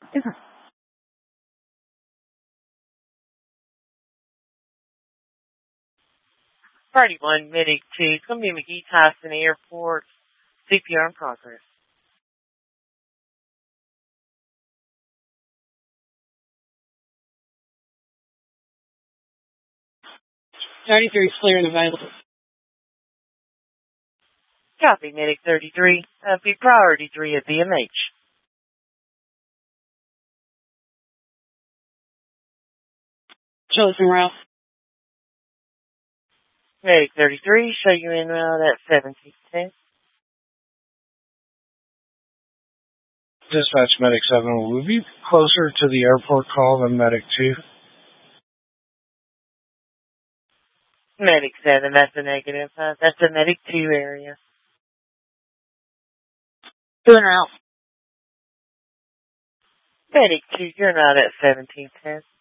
Party 1, Medic 2. It's going to be McGee Tyson Airport. CPR in progress. Clear and available. Copy, Medic 33. Be priority 3 at BMH. Chosen route. Medic 33, show you in route at 1710. Dispatch Medic 7, will we be closer to the airport call than Medic 2? Medic 7, that's a negative. That's the Medic 2 area. Doing route. Medic 2, you're not at 1710.